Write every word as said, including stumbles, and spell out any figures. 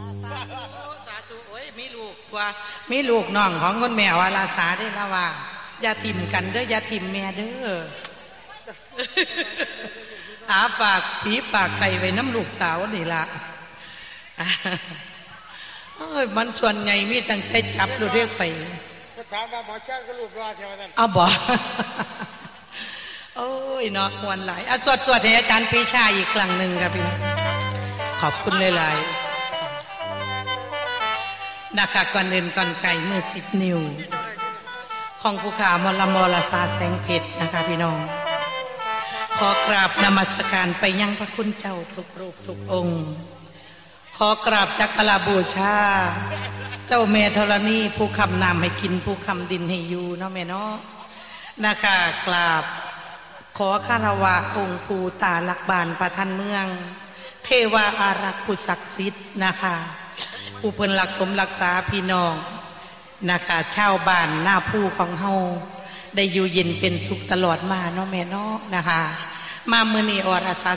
สาธุโอ้ยมีลูกตัวมีลูกน้องของคนแม่วาลาสาได้ละว่าอย่าทิมกันเด้ออย่าทิมแม่เด้อหาฝากผีฝากไข่ไว้น้ำลูกสาวนี่ละเอ้ยมันชวนไงมีตั้งแต่จับดูเรียกไปก็ถามว่าหมอชาติก็รูปรอเท่านั้นเอาบ่โอ้ยเนาะมวนหลายอ่ะสวดสวดให้อาจารย์ปีชาอีกครั้งหนึ่งครับพี่ขอบคุณหลายๆนะคะก่อนเดินก่อนไก่มือสิบนิ้วของผู้ขามลมลสาแสงเพชรนะคะพี่น้องขอกราบนมัสการไปยังพระคุณเจ้าทุกรูปทุกองค์ขอกราบจักรบูชาเจ้าแม่ธรณีผู้คำนามให้กินผู้คำดินให้อยู่เนาะแม่เนาะนะคะกราบขอคารวะองค์ปู่ตาลักบานประทันเมืองเทวาอารักษ์ผู้ศักดิ์สิทธิ์นะคะผู้เพิ่นรักสมรักษาพี่น้องนะคะชาวบ้านหน้าผู้ของเฮาได้อยู่เย็นเป็นสุขตลอดมาเนาะแม่เนาะนะคะมามื้อนี้อรสา